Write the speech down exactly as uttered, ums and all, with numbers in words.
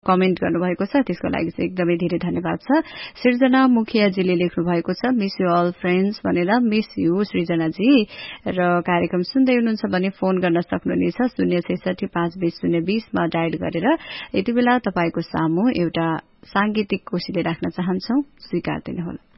Comment गर्नुभएको छ त्यसको लागि चाहिँ एकदमै धेरै धन्यवाद छ। सृजना मुखियाजीले लेख्नु भएको छ मिस यु अल फ्रेन्ड्स भनेर। मिस यु सृजनाजी, र कार्यक्रम सुन्दै हुनुहुन्छ भने फोन गर्न सक्नुहुनेछ शून्य छैसठी पाँच बीस शून्य बीसमा डायल गरेर। यति बेला तपाईको सामु एउटा सांगीतिक कोशिले राख्न चाहन्छौ, स्वीकार दिनुहोला।